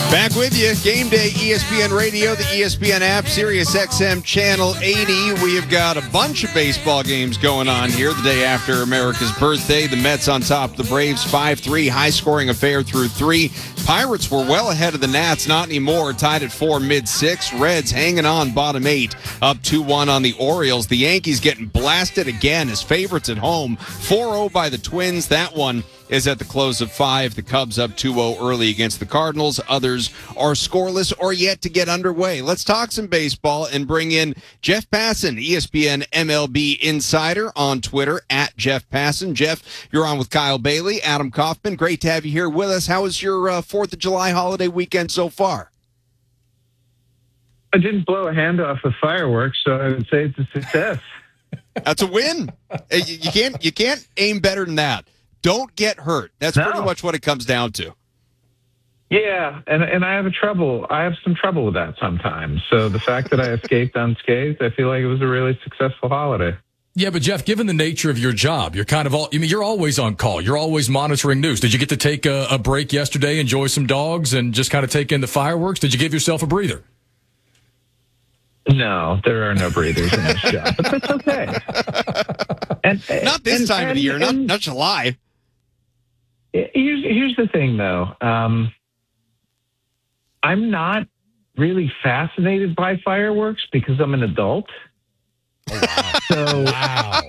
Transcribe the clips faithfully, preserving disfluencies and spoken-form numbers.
Back with you. Game Day, E S P N Radio, the E S P N app, Sirius X M Channel eighty. We have got a bunch of baseball games going on here the day after America's birthday. The Mets on top of the Braves, five three, high-scoring affair through three. Pirates were well ahead of the Nats, not anymore, tied at four, mid-six. Reds hanging on, bottom eight, up two one on the Orioles. The Yankees getting blasted again as favorites at home, four oh by the Twins. That one is at the close of five. The Cubs up two oh early against the Cardinals. Others are scoreless or yet to get underway. Let's talk some baseball and bring in Jeff Passan, E S P N M L B insider on Twitter, at Jeff Passan. Jeff, you're on with Kyle Bailey, Adam Kaufman. Great to have you here with us. How was your uh, fourth of July holiday weekend so far? I didn't blow a hand off with fireworks, so I would say it's a success. That's a win. You you can't, you can't aim better than that. Don't get hurt. That's no. pretty much what it comes down to. Yeah, and and I have a trouble. I have some trouble with that sometimes. So the fact that I escaped unscathed, I feel like it was a really successful holiday. Yeah, but Jeff, given the nature of your job, you're kind of all. I mean, you're always on call. You're always monitoring news. Did you get to take a, a break yesterday, enjoy some dogs, and just kind of take in the fireworks? Did you give yourself a breather? No, there are no breathers in this job, but that's okay. And, not this and, time and, of the year, not, and, not July. Here's, here's the thing, though. Um, I'm not really fascinated by fireworks because I'm an adult. Oh, wow. So, wow.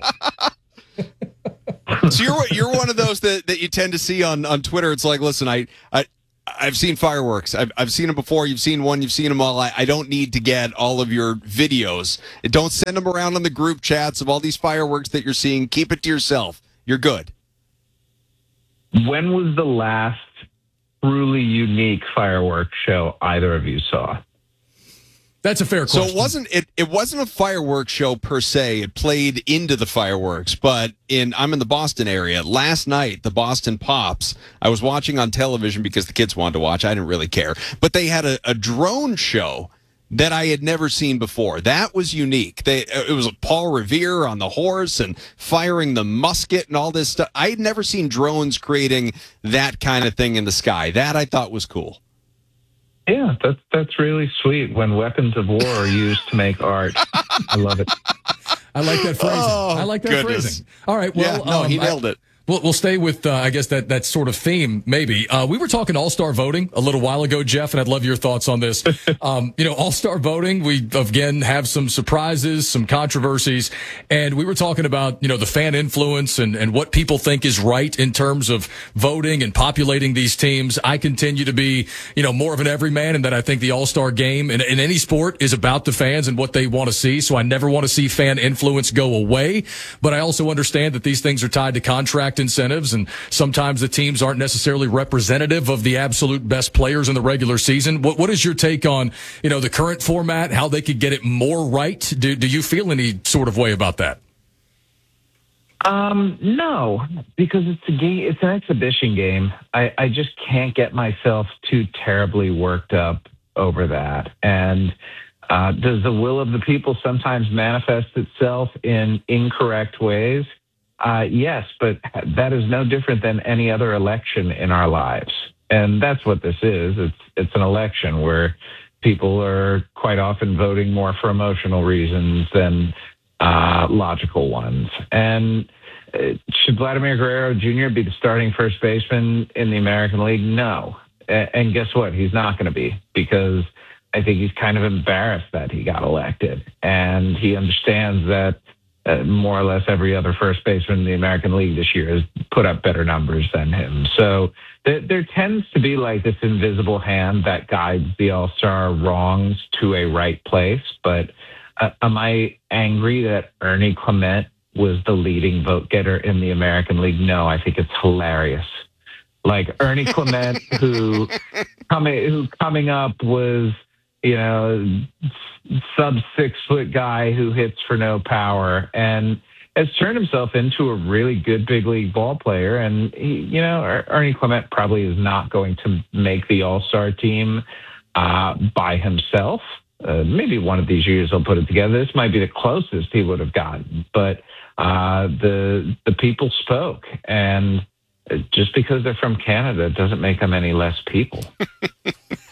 So you're you're one of those that, that you tend to see on, on Twitter. It's like, listen, I, I I've seen fireworks. I've I've seen them before. You've seen one. You've seen them all. I, I don't need to get all of your videos. Don't send them around on the group chats of all these fireworks that you're seeing. Keep it to yourself. You're good. When was the last truly unique fireworks show either of you saw? That's a fair question. So it wasn't it, it wasn't a fireworks show per se. It played into the fireworks, but in I'm in the Boston area. Last night, the Boston Pops, I was watching on television because the kids wanted to watch. I didn't really care. But they had a, a drone show that I had never seen before. That was unique. They it was Paul Revere on the horse and firing the musket and all this stuff. I had never seen drones creating that kind of thing in the sky. That I thought was cool. Yeah, that's that's really sweet when weapons of war are used to make art. I love it. I like that phrasing. Oh, I like that goodness. phrasing. All right, well, yeah, no, um, he nailed I, it. We'll, we'll stay with, uh, I guess, that, that sort of theme, maybe. Uh, we were talking all-star voting a little while ago, Jeff, and I'd love your thoughts on this. Um, you know, all-star voting, we, again, have some surprises, some controversies, and we were talking about, you know, the fan influence and, and what people think is right in terms of voting and populating these teams. I continue to be, you know, more of an everyman, and that I think the all-star game in, in any sport is about the fans and what they want to see, so I never want to see fan influence go away, but I also understand that these things are tied to contract incentives, and sometimes the teams aren't necessarily representative of the absolute best players in the regular season. What what is your take on, you know, the current format, how they could get it more right? Do do you feel any sort of way about that? Um, no, because it's a game. It's an exhibition game. I, I just can't get myself too terribly worked up over that. And uh, does the will of the people sometimes manifest itself in incorrect ways? Uh, yes, but that is no different than any other election in our lives. And that's what this is. It's it's an election where people are quite often voting more for emotional reasons than uh, logical ones. And uh, should Vladimir Guerrero Junior be the starting first baseman in the American League? No. A- and guess what? He's not going to be, because I think he's kind of embarrassed that he got elected. And he understands that Uh, more or less every other first baseman in the American League this year has put up better numbers than him. So th- there tends to be like this invisible hand that guides the All-Star wrongs to a right place. But uh, am I angry that Ernie Clement was the leading vote getter in the American League? No, I think it's hilarious. Like Ernie Clement, who coming who coming up was, you know, sub six foot guy who hits for no power and has turned himself into a really good big league ball player. And, he, you know, Ernie Clement probably is not going to make the All-Star team uh, by himself. Uh, maybe one of these years he'll put it together. This might be the closest he would have gotten, but uh, the the people spoke, and just because they're from Canada doesn't make them any less people.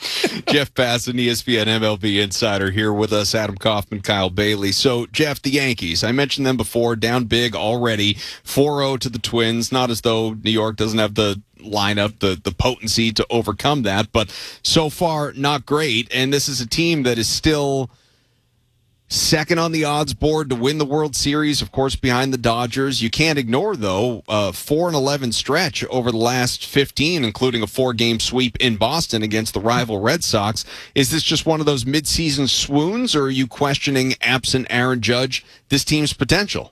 Jeff Passan, E S P N M L B insider, here with us. Adam Kaufman, Kyle Bailey. So, Jeff, the Yankees, I mentioned them before, down big already, four oh to the Twins. Not as though New York doesn't have the lineup, the, the potency to overcome that, but so far, not great. And this is a team that is still second on the odds board to win the World Series, of course, behind the Dodgers. You can't ignore, though, a four and eleven stretch over the last fifteen, including a four-game sweep in Boston against the rival Red Sox. Is this just one of those midseason swoons, or are you questioning, absent Aaron Judge, this team's potential?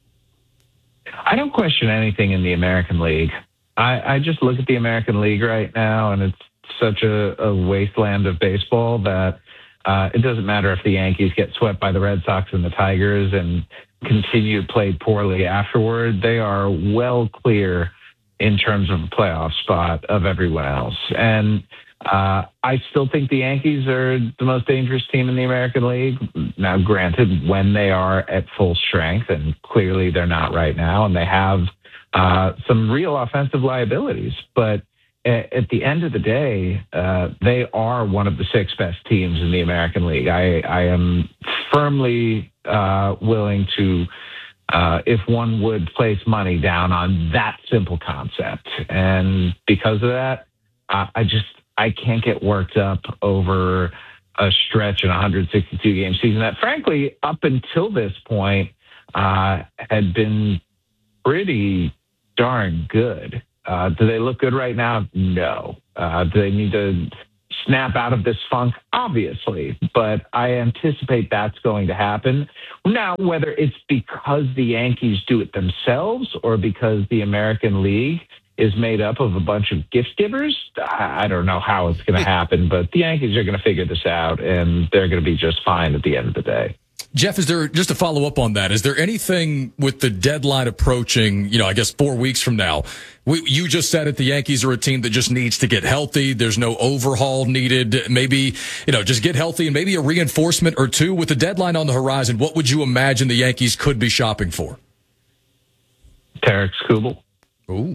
I don't question anything in the American League. I, I just look at the American League right now, and it's such a, a wasteland of baseball that Uh, it doesn't matter if the Yankees get swept by the Red Sox and the Tigers and continue to play poorly afterward. They are well clear in terms of a playoff spot of everyone else. And uh, I still think the Yankees are the most dangerous team in the American League. Now, granted, when they are at full strength, and clearly they're not right now, and they have uh, some real offensive liabilities. But at the end of the day, uh, they are one of the six best teams in the American League. I, I am firmly uh, willing to, uh, if one would place money down on that simple concept. And because of that, uh, I just I can't get worked up over a stretch in a one hundred sixty-two game season that, frankly, up until this point, uh, had been pretty darn good. Uh, do they look good right now? No. Uh, do they need to snap out of this funk? Obviously. But I anticipate that's going to happen. Now, whether it's because the Yankees do it themselves or because the American League is made up of a bunch of gift givers, I, I don't know how it's going to happen. But the Yankees are going to figure this out, and they're going to be just fine at the end of the day. Jeff, is there, just to follow up on that, is there anything with the deadline approaching, you know, I guess four weeks from now? We, you just said it, the Yankees are a team that just needs to get healthy. There's no overhaul needed. Maybe, you know, just get healthy and maybe a reinforcement or two. With the deadline on the horizon, what would you imagine the Yankees could be shopping for? Tarik Skubal. Ooh.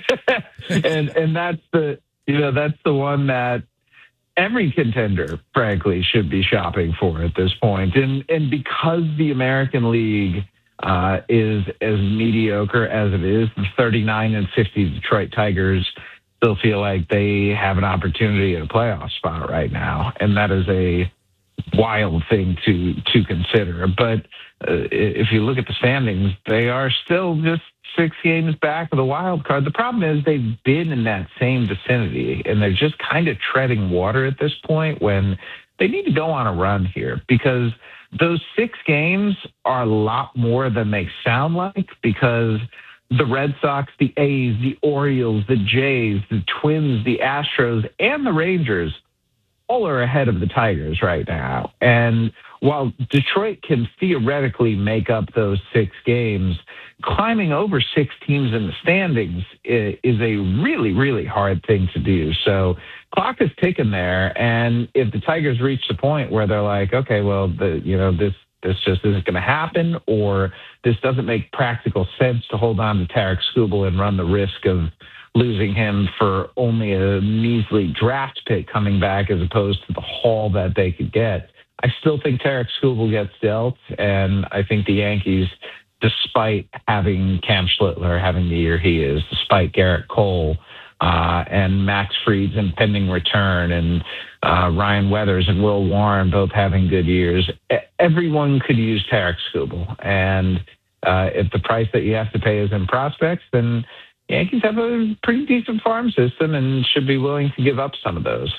and, and that's the, you know, that's the one that every contender, frankly, should be shopping for at this point. And and because the American League uh, is as mediocre as it is, the thirty-nine and fifty Detroit Tigers still feel like they have an opportunity at a playoff spot right now. And that is a wild thing to, to consider. But uh, if you look at the standings, they are still just six games back of the wild card. The problem is they've been in that same vicinity, and they're just kind of treading water at this point when they need to go on a run here, because those six games are a lot more than they sound like, because the Red Sox, the A's, the Orioles, the Jays, the Twins, the Astros, and the Rangers all are ahead of the Tigers right now. And while Detroit can theoretically make up those six games, climbing over six teams in the standings is a really, really hard thing to do. So clock is ticking there. And if the Tigers reach the point where they're like, okay, well, the, you know, this, this just isn't going to happen, or this doesn't make practical sense to hold on to Tarik Skubal and run the risk of losing him for only a measly draft pick coming back as opposed to the haul that they could get, I still think Tarik Skubal gets dealt. And I think the Yankees, despite having Cam Schlittler having the year he is, despite Garrett Cole uh, and Max Fried's impending return, and uh, Ryan Weathers and Will Warren both having good years, everyone could use Tarik Skubal. And uh, if the price that you have to pay is in prospects, then Yankees have a pretty decent farm system and should be willing to give up some of those.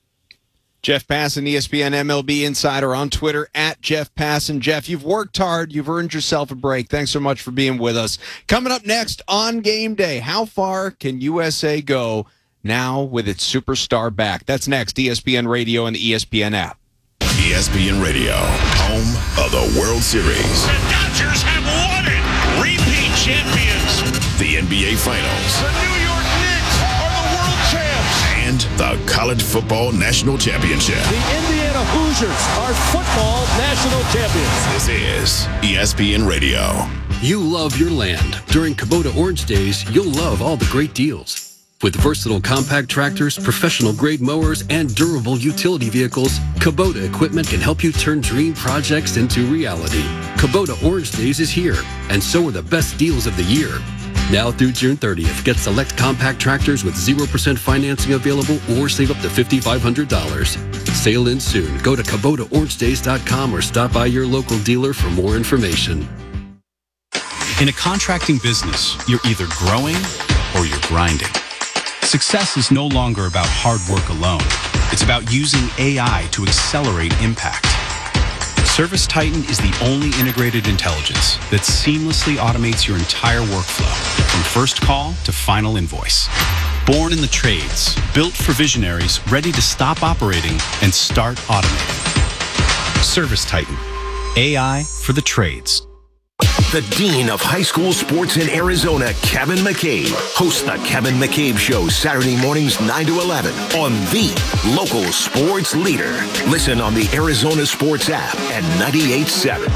Jeff Passan, E S P N M L B insider, on Twitter at Jeff Passan. Jeff, you've worked hard. You've earned yourself a break. Thanks so much for being with us. Coming up next on Game Day, how far can U S A go now with its superstar back? That's next. E S P N Radio and the E S P N app. E S P N Radio, home of the World Series. The Dodgers have won it. Repeat champions. The N B A Finals. The New York Knicks are the world champs. And the College Football National Championship. The Indiana Hoosiers are football national champions. This is E S P N Radio. You love your land. During Kubota Orange Days, you'll love all the great deals. With versatile compact tractors, professional-grade mowers, and durable utility vehicles, Kubota equipment can help you turn dream projects into reality. Kubota Orange Days is here, and so are the best deals of the year. Now through June thirtieth, get select compact tractors with zero percent financing available or save up to five thousand five hundred dollars. Sale ends soon. Go to Kubota Orange Days dot com or stop by your local dealer for more information. In a contracting business, you're either growing or you're grinding. Success is no longer about hard work alone. It's about using A I to accelerate impact. ServiceTitan is the only integrated intelligence that seamlessly automates your entire workflow, from first call to final invoice. Born in the trades, built for visionaries ready to stop operating and start automating. ServiceTitan, A I for the trades. The Dean of High School Sports in Arizona, Kevin McCabe, hosts the Kevin McCabe Show Saturday mornings nine to eleven on the local sports leader. Listen on the Arizona Sports app at ninety-eight point seven.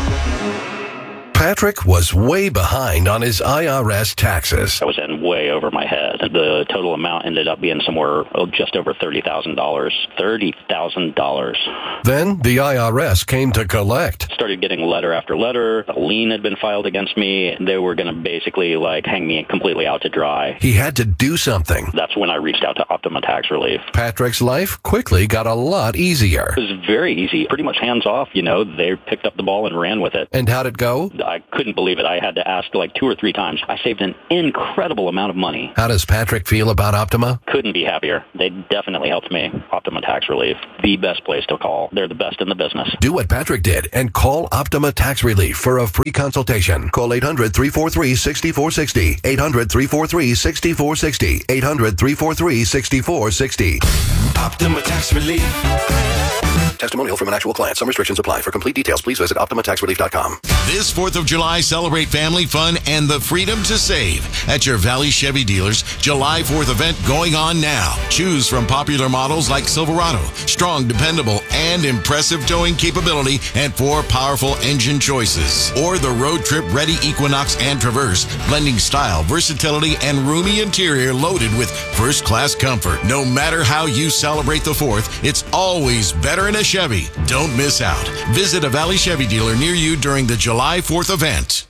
Patrick was way behind on his I R S taxes. I was in way over my head. The total amount ended up being somewhere oh, just over thirty thousand dollars. thirty thousand dollars. Then the I R S came to collect. Started getting letter after letter. A lien had been filed against me. They were going to basically like hang me completely out to dry. He had to do something. That's when I reached out to Optima Tax Relief. Patrick's life quickly got a lot easier. It was very easy. Pretty much hands off. You know, they picked up the ball and ran with it. And how'd it go? I couldn't believe it. I had to ask like two or three times. I saved an incredible amount of money. How does Patrick feel about Optima? Couldn't be happier. They definitely helped me. Optima Tax Relief, the best place to call. They're the best in the business. Do what Patrick did and call Optima Tax Relief for a free consultation. Call eight hundred, three four three, six four six zero. eight hundred, three four three, six four six zero. eight hundred, three four three, six four six zero. Optima Tax Relief. Testimonial from an actual client. Some restrictions apply. For complete details, please visit Optima Tax Relief dot com. This fourth of July, celebrate family fun and the freedom to save at your Valley Chevy dealers. July fourth event going on now. Choose from popular models like Silverado, strong, dependable, and impressive towing capability, and four powerful engine choices. Or the road trip ready Equinox and Traverse, blending style, versatility, and roomy interior loaded with first-class comfort. No matter how you celebrate the fourth, it's always better in a Chevy. Don't miss out. Visit a Valley Chevy dealer near you during the July fourth event.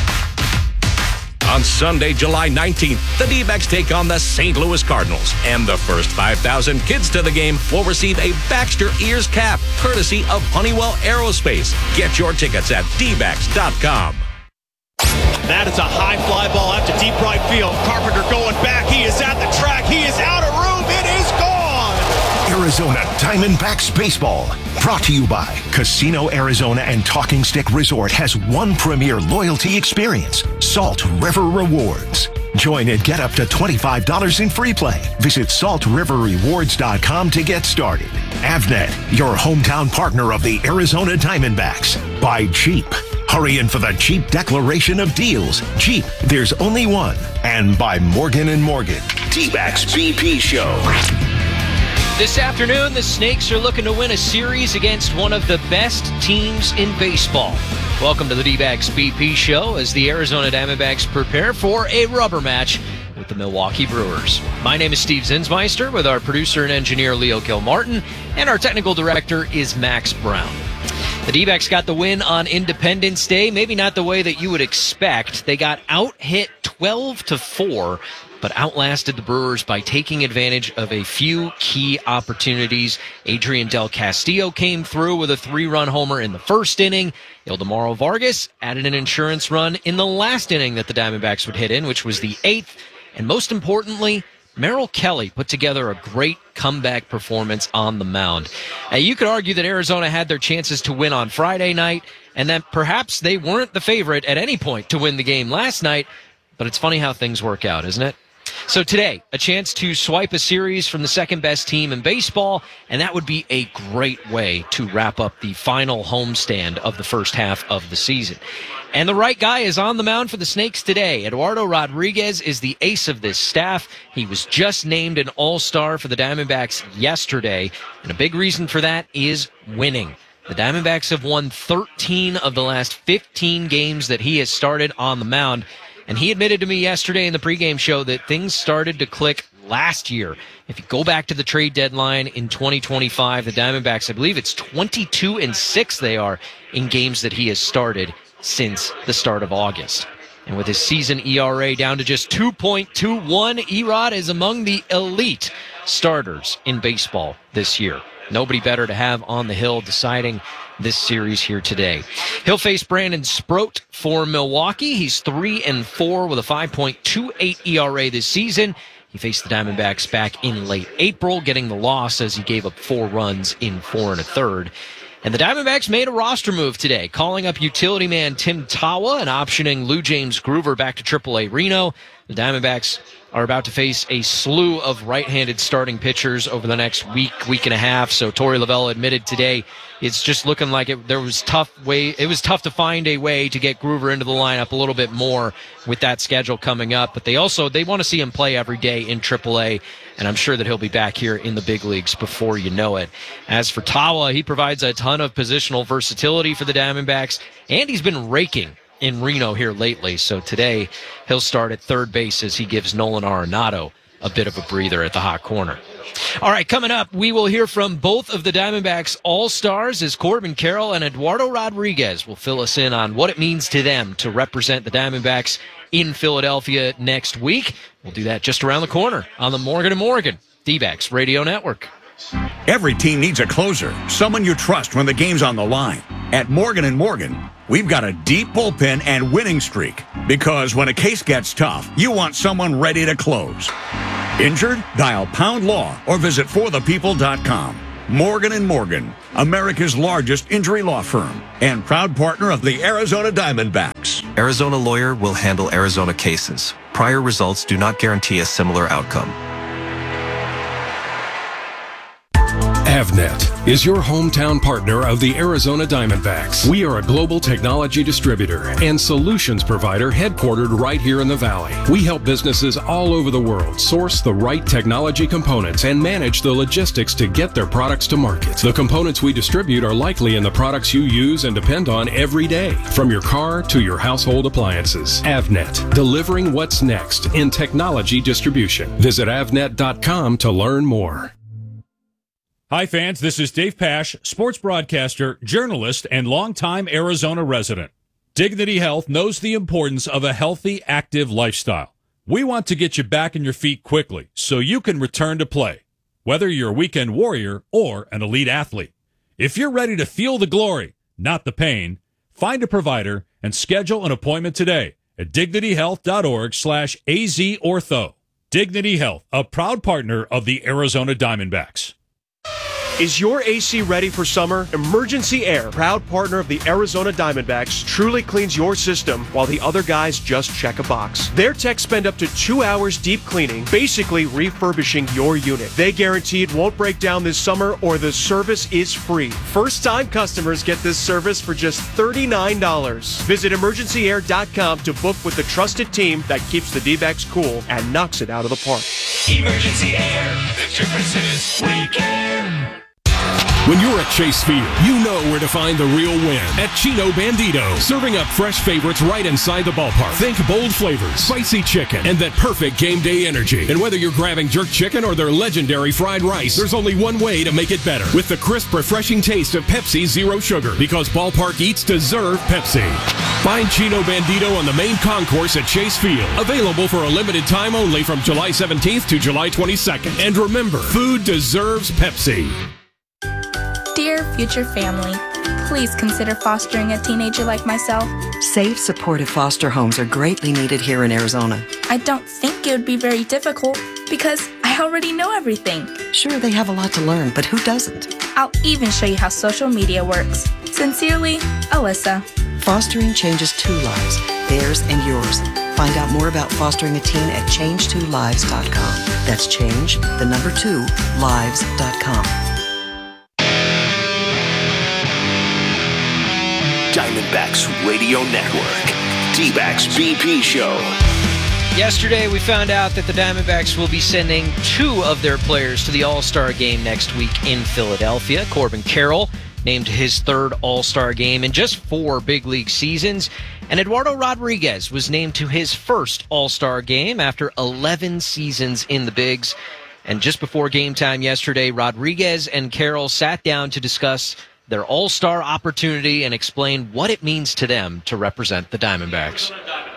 On Sunday, July nineteenth, the D-backs take on the Saint Louis Cardinals. And the first five thousand kids to the game will receive a Baxter Ears cap, courtesy of Honeywell Aerospace. Get your tickets at D backs dot com. That is a high fly ball out to deep right field. Carpenter going back. He is at the track. He is out of room. It is gone. Arizona Diamondbacks Baseball. Brought to you by Casino Arizona and Talking Stick Resort has one premier loyalty experience, Salt River Rewards. Join and get up to twenty-five dollars in free play. Visit salt river rewards dot com to get started. Avnet, your hometown partner of the Arizona Diamondbacks. By Jeep. Hurry in for the Jeep Declaration of Deals. Jeep, there's only one. And by Morgan and Morgan. D-backs B P Show. This afternoon, the Snakes are looking to win a series against one of the best teams in baseball. Welcome to the D-backs B P Show as the Arizona Diamondbacks prepare for a rubber match with the Milwaukee Brewers. My name is Steve Zinsmeister with our producer and engineer Leo Kilmartin, and our technical director is Max Brown. The D-backs got the win on Independence Day, maybe not the way that you would expect. They got out-hit twelve to four, but outlasted the Brewers by taking advantage of a few key opportunities. Adrian Del Castillo came through with a three-run homer in the first inning. Ildemaro Vargas added an insurance run in the last inning that the Diamondbacks would hit in, which was the eighth. And most importantly, Merrill Kelly put together a great comeback performance on the mound. Now, you could argue that Arizona had their chances to win on Friday night, and that perhaps they weren't the favorite at any point to win the game last night, but it's funny how things work out, isn't it? So today, a chance to swipe a series from the second best team in baseball, and that would be a great way to wrap up the final homestand of the first half of the season. And the right guy is on the mound for the Snakes today. Eduardo Rodriguez is the ace of this staff. He was just named an all-star for the Diamondbacks yesterday, and a big reason for that is winning. The Diamondbacks have won thirteen of the last fifteen games that he has started on the mound. And he admitted to me yesterday in the pregame show that things started to click last year. If you go back to the trade deadline in twenty twenty-five, the Diamondbacks, I believe it's twenty-two and six they are in games that he has started since the start of August. And with his season E R A down to just two point two one, Erod is among the elite starters in baseball this year. Nobody better to have on the hill deciding this series here today. He'll face Brandon Sproat for Milwaukee. He's three and four with a five point two eight E R A this season. He faced the Diamondbacks back in late April, getting the loss as he gave up four runs in four and a third. And the Diamondbacks made a roster move today, calling up utility man Tim Tawa and optioning Lou James Groover back to triple A Reno. The Diamondbacks are about to face a slew of right-handed starting pitchers over the next week, week and a half. So Torey Lovullo admitted today it's just looking like it, there was tough way. It was tough to find a way to get Groover into the lineup a little bit more with that schedule coming up. But they also they want to see him play every day in triple A, and I'm sure that he'll be back here in the big leagues before you know it. As for Tawa, he provides a ton of positional versatility for the Diamondbacks, and he's been raking in Reno here lately. So today he'll start at third base as he gives Nolan Arenado a bit of a breather at the hot corner. All right, coming up, we will hear from both of the Diamondbacks All-Stars as Corbin Carroll and Eduardo Rodriguez will fill us in on what it means to them to represent the Diamondbacks in Philadelphia next week. We'll do that just around the corner on the Morgan and Morgan D-Backs Radio Network. Every team needs a closer, someone you trust when the game's on the line. At Morgan and Morgan, we've got a deep bullpen and winning streak because when a case gets tough, you want someone ready to close. Injured? Dial Pound Law or visit for the people dot com. Morgan and Morgan, America's largest injury law firm and proud partner of the Arizona Diamondbacks. Arizona Lawyer will handle Arizona cases. Prior results do not guarantee a similar outcome. Avnet is your hometown partner of the Arizona Diamondbacks. We are a global technology distributor and solutions provider headquartered right here in the Valley. We help businesses all over the world source the right technology components and manage the logistics to get their products to market. The components we distribute are likely in the products you use and depend on every day, from your car to your household appliances. Avnet, delivering what's next in technology distribution. Visit avnet dot com to learn more. Hi, fans. This is Dave Pasch, sports broadcaster, journalist, and longtime Arizona resident. Dignity Health knows the importance of a healthy, active lifestyle. We want to get you back on your feet quickly so you can return to play, whether you're a weekend warrior or an elite athlete. If you're ready to feel the glory, not the pain, find a provider and schedule an appointment today at dignity health dot org slash A Z ortho. Dignity Health, a proud partner of the Arizona Diamondbacks. Is your A C ready for summer? Emergency Air, proud partner of the Arizona Diamondbacks, truly cleans your system while the other guys just check a box. Their techs spend up to two hours deep cleaning, basically refurbishing your unit. They guarantee it won't break down this summer or the service is free. First-time customers get this service for just thirty-nine dollars. Visit emergency air dot com to book with the trusted team that keeps the D-backs cool and knocks it out of the park. Emergency Air, the difference is we care. When you're at Chase Field, you know where to find the real win. At Chino Bandito, serving up fresh favorites right inside the ballpark. Think bold flavors, spicy chicken, and that perfect game day energy. And whether you're grabbing jerk chicken or their legendary fried rice, there's only one way to make it better. With the crisp, refreshing taste of Pepsi Zero Sugar. Because ballpark eats deserve Pepsi. Find Chino Bandito on the main concourse at Chase Field. Available for a limited time only from July seventeenth to July twenty-second. And remember, food deserves Pepsi. Dear future family, please consider fostering a teenager like myself. Safe, supportive foster homes are greatly needed here in Arizona. I don't think it would be very difficult because I already know everything. Sure, they have a lot to learn, but who doesn't? I'll even show you how social media works. Sincerely, Alyssa. Fostering changes two lives, theirs and yours. Find out more about fostering a teen at change two lives dot com. That's change, the number two, lives dot com. Diamondbacks Radio Network, D-Backs B P Show. Yesterday, we found out that the Diamondbacks will be sending two of their players to the All-Star game next week in Philadelphia. Corbin Carroll named his third All-Star game in just four big league seasons. And Eduardo Rodriguez was named to his first All-Star game after eleven seasons in the bigs. And just before game time yesterday, Rodriguez and Carroll sat down to discuss their All-Star opportunity and explain what it means to them to represent the Diamondbacks.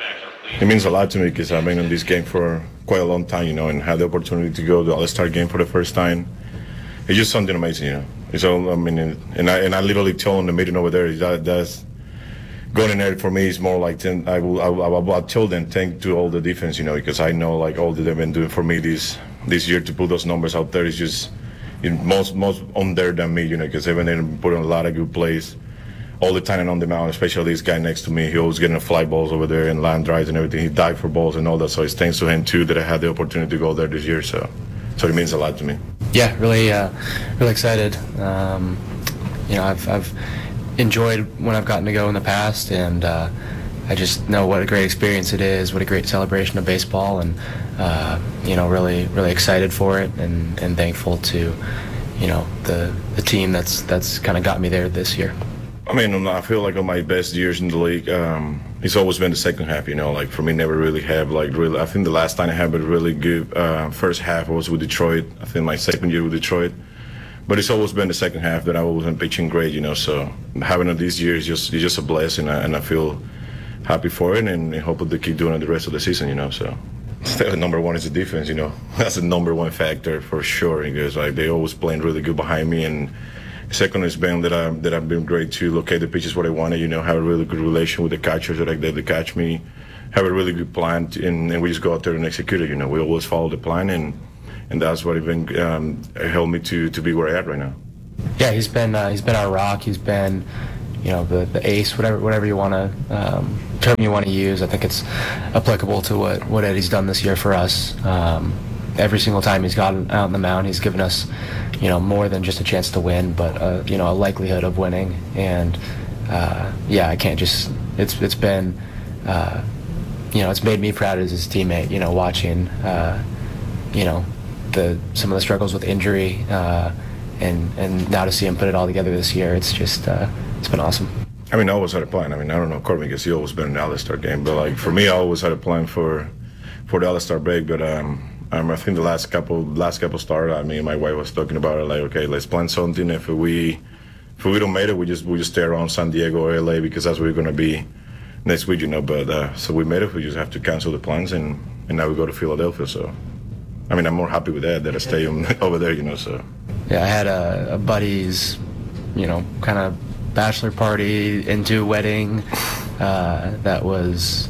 It means a lot to me because I've been in this game for quite a long time, you know, and had the opportunity to go to the All-Star game for the first time. It's just something amazing, you know. It's all, I mean, and I and I literally told in the meeting over there that that's going in there for me is more like ten, I will I will, I will I'll tell them thank to all the defense, you know, because I know like all that they've been doing for me this this year to put those numbers out there is just you know, most most on there than me, you know, because they've been putting a lot of good plays all the time and on the mound, especially this guy next to me. He always getting the fly balls over there and line drives and everything. He dived for balls and all that, so it's thanks to him too that I had the opportunity to go there this year. So, so it means a lot to me. Yeah, really, uh, really excited. Um, you know, I've I've enjoyed when I've gotten to go in the past, and uh, I just know what a great experience it is, what a great celebration of baseball, and uh, you know, really, really excited for it, and, and thankful to, you know, the the team that's that's kind of got me there this year. I mean, I feel like on my best years in the league, um, it's always been the second half, you know, like for me, never really have like really, I think the last time I had a really good uh, first half was with Detroit. I think my second year with Detroit, but it's always been the second half that I wasn't pitching great, you know, so having it this year is just, it's just a blessing, and I feel happy for it, and hope to keep doing it the rest of the season, you know, so. Number one is the defense, you know, that's the number one factor for sure, because like they always playing really good behind me, and second has been that, I, that I've been great to locate the pitches where I wanted, you know, have a really good relation with the catchers that like, they catch me, have a really good plan, to, and, and we just go out there and execute it, you know. We always follow the plan, and and that's what even um, helped me to, to be where I am right now. Yeah, he's been uh, he's been our rock. He's been, you know, the, the ace, whatever whatever you want to um, term you want to use. I think it's applicable to what, what Eddie's done this year for us. Um, every single time he's gotten out on the mound, he's given us, you know, more than just a chance to win, but uh, you know, a likelihood of winning. And uh, yeah, I can't just. It's it's been, uh, you know, it's made me proud as his teammate. You know, watching, uh, you know, the some of the struggles with injury, uh, and and now to see him put it all together this year, it's just uh, it's been awesome. I mean, I always had a plan. I mean, I don't know Corbin because he always been in the All-Star game, but like for me, I always had a plan for for the All-Star break, but. Um, Um, I think the last couple last couple started. I mean, my wife was talking about it. Like, okay, let's plan something. If we if we don't make it, we just we just stay around San Diego or L A because that's where we're gonna be next week, you know. But uh, so we made it. We just have to cancel the plans, and, and now we go to Philadelphia. So, I mean, I'm more happy with that than a stadium over there, you know. So. Yeah, I had a, a buddy's, you know, kind of bachelor party into wedding uh, that was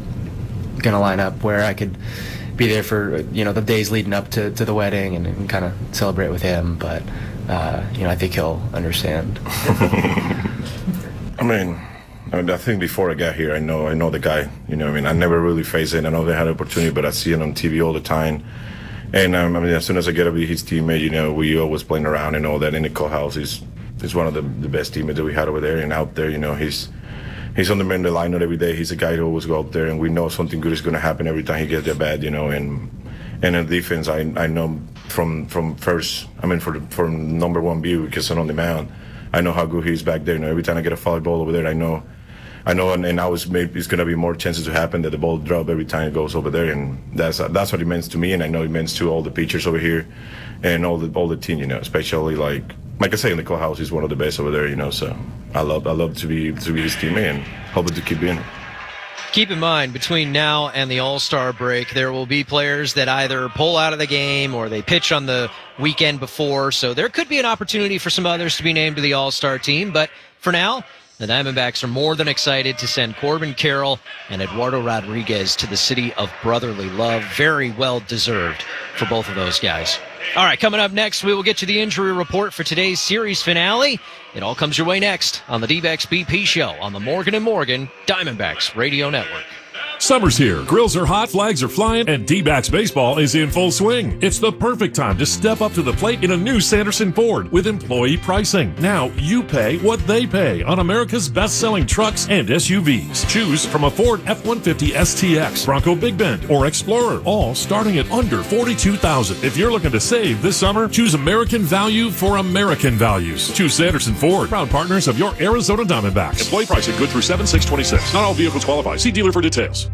gonna line up where I could be there for, you know, the days leading up to, to the wedding and, and kind of celebrate with him, but uh, you know, I think he'll understand. I mean, I mean, I think before I got here, I know I know the guy. You know, I mean, I never really faced it. I know they had an opportunity, but I see it on T V all the time. And um, I mean, as soon as I get to be his teammate, you know, we always playing around and all that. In the clubhouse, he's he's one of the, the best teammates that we had over there. And out there, you know, he's. He's on the man the lineup every day. He's a guy who always go out there, and we know something good is going to happen every time he gets at bat, you know. And and in defense, I I know from from first, I mean, for the, from number one view because I'm on the mound, I know how good he is back there. You know, every time I get a foul ball over there, I know, I know, and, and I was maybe it's going to be more chances to happen that the ball drop every time it goes over there, and that's that's what it means to me, and I know it means to all the pitchers over here, and all the all the team, you know, especially like. Like I say, in the clubhouse, he's one of the best over there, you know. So I love, I love to be to be his teammate and hoping to keep being it. Keep in mind, between now and the All-Star break, there will be players that either pull out of the game or they pitch on the weekend before. So there could be an opportunity for some others to be named to the All-Star team. But for now, the Diamondbacks are more than excited to send Corbin Carroll and Eduardo Rodriguez to the city of brotherly love. Very well deserved for both of those guys. All right, coming up next, we will get to the injury report for today's series finale. It all comes your way next on the D-Backs B P Show on the Morgan and Morgan Diamondbacks Radio Network. Summer's here, grills are hot, flags are flying, and D-backs baseball is in full swing. It's the perfect time to step up to the plate in a new Sanderson Ford with employee pricing. Now you pay what they pay on America's best-selling trucks and S U Vs. Choose from a Ford F one fifty S T X, Bronco Big Bend, or Explorer, all starting at under forty-two thousand dollars. If you're looking to save this summer, choose American value for American values. Choose Sanderson Ford, proud partners of your Arizona Diamondbacks. Employee pricing good through seven six twenty-six. Not all vehicles qualify. See dealer for details.